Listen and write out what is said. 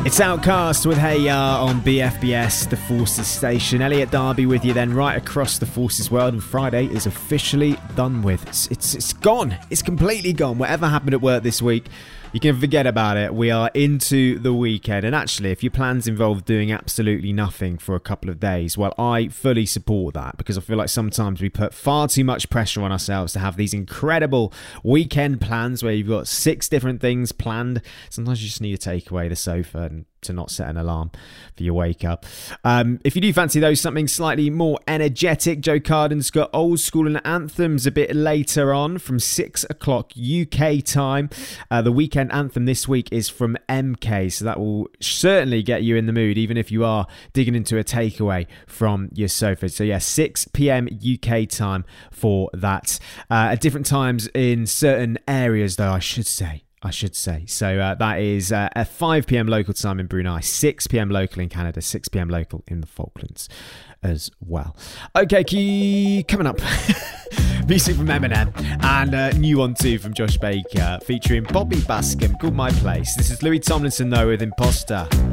It's Outcast with Hey Ya on BFBS, the Forces station. Elliot Darby with you then right across the Forces world, and Friday is officially done with. It's gone. It's completely gone. Whatever happened at work this week, you can forget about it. We are into the weekend. And actually, if your plans involve doing absolutely nothing for a couple of days, well, I fully support that, because I feel like sometimes we put far too much pressure on ourselves to have these incredible weekend plans where you've got 6 different things planned. Sometimes you just need to take away the sofa and to not set an alarm for your wake up. If you do fancy though something slightly more energetic, Joe Carden's got Old School and Anthems a bit later on from 6 o'clock UK time. The weekend anthem this week is from MK, so that will certainly get you in the mood, even if you are digging into a takeaway from your sofa. So yeah, 6 p.m. UK time for that. At different times in certain areas though, I should say. So that is at 5 p.m. local time in Brunei, 6 p.m. local in Canada, 6 p.m. local in the Falklands as well. Okay, coming up, music from Eminem and new one too from Josh Baker featuring Bobby Bascomb called My Place. This is Louis Tomlinson though with Imposter.